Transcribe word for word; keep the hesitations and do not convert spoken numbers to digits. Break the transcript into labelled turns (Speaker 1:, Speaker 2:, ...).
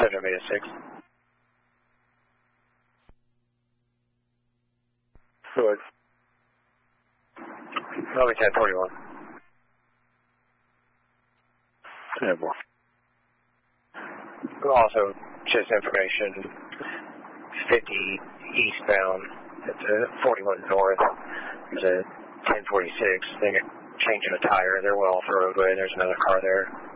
Speaker 1: Central Vita six.
Speaker 2: Good.
Speaker 1: Only ten forty-one.
Speaker 2: ten four.
Speaker 1: Also, just information, fifty eastbound at the forty-one north. There's a ten forty-six. They get changing a tire. They're well off the roadway. There's another car there.